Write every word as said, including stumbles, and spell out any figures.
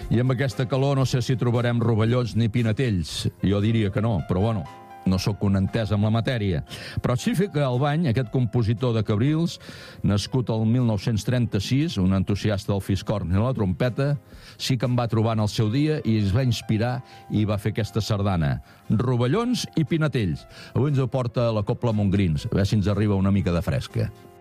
I amb aquesta calor no sé si trobarem rovellons ni pinatells. Jo diria que no, però bueno, no sóc un entès amb la matèria. Però sí que Albany, aquest compositor de Cabrils, nascut el mil nou-cents trenta-sis, un entusiasta del fiscorn i la trompeta, sí que em va trobar en el seu dia i es va inspirar i va fer aquesta sardana. Rovellons i pinatells. Avui ens ho porta la Cobla Montgrins, a veure si ens arriba una mica de fresca.